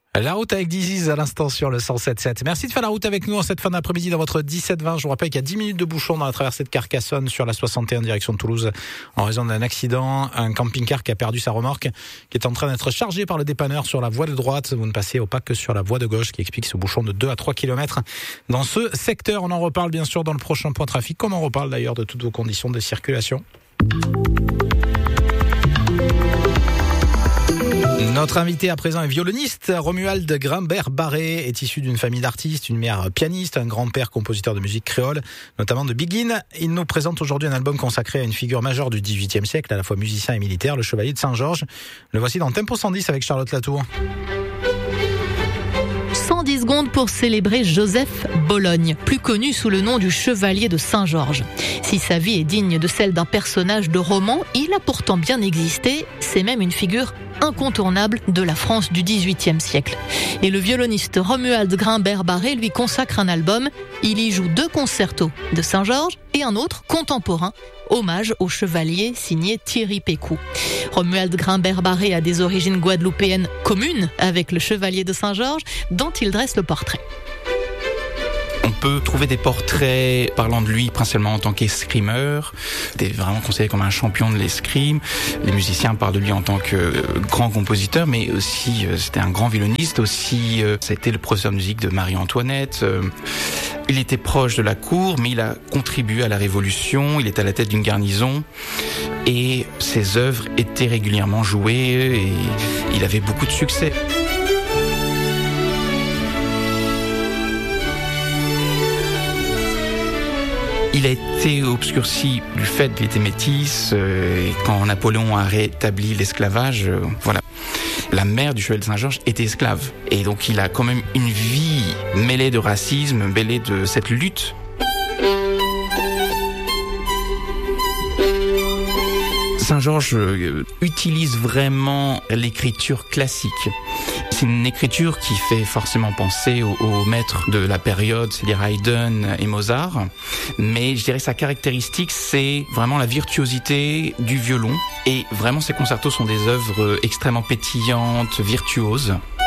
La route avec Diziz à l'instant sur le 107.7. Merci de faire la route avec nous en cette fin d'après-midi dans votre 17-20. Je vous rappelle qu'il y a 10 minutes de bouchon dans la traversée de Carcassonne sur la 61 direction de Toulouse en raison d'un accident. Un camping-car qui a perdu sa remorque, qui est en train d'être chargé par le dépanneur sur la voie de droite. Vous ne passez au pas que sur la voie de gauche, qui explique ce bouchon de 2 à 3 km dans ce secteur. On en reparle bien sûr dans le prochain point trafic, comme on reparle d'ailleurs de toutes vos conditions de circulation. Notre invité à présent est violoniste. Romuald Grimbert-Barré est issu d'une famille d'artistes, une mère pianiste, un grand-père compositeur de musique créole, notamment de Biguine. Il nous présente aujourd'hui un album consacré à une figure majeure du XVIIIe siècle, à la fois musicien et militaire, le chevalier de Saint-Georges. Le voici dans Tempo 110 avec Charlotte Latour. 110 secondes pour célébrer Joseph Bologne, plus connu sous le nom du chevalier de Saint-Georges. Si sa vie est digne de celle d'un personnage de roman, il a pourtant bien existé. C'est même une figure incontournable de la France du XVIIIe siècle. Et le violoniste Romuald Grimbert-Barré lui consacre un album. Il y joue 2 concertos de Saint-Georges et un autre contemporain, hommage au chevalier signé Thierry Pécou. Romuald Grimbert-Barré a des origines guadeloupéennes communes avec le chevalier de Saint-Georges, dont il dresse le portrait. On peut trouver des portraits parlant de lui principalement en tant qu'escrimeur. Il était vraiment considéré comme un champion de l'escrime. Les musiciens parlent de lui en tant que grand compositeur, mais aussi c'était un grand violoniste. Aussi, ça a été le professeur de musique de Marie-Antoinette. Il était proche de la cour, mais il a contribué à la Révolution. Il était à la tête d'une garnison et ses œuvres étaient régulièrement jouées et il avait beaucoup de succès. Il a été obscurci du fait qu'il était métis, et quand Napoléon a rétabli l'esclavage, voilà. La mère du chevalier de Saint-Georges était esclave. Et donc il a quand même une vie mêlée de racisme, mêlée de cette lutte. Saint-Georges utilise vraiment l'écriture classique. C'est une écriture qui fait forcément penser aux maîtres de la période, c'est-à-dire Haydn et Mozart. Mais je dirais que sa caractéristique, c'est vraiment la virtuosité du violon. Et vraiment, ses concertos sont des œuvres extrêmement pétillantes, virtuoses.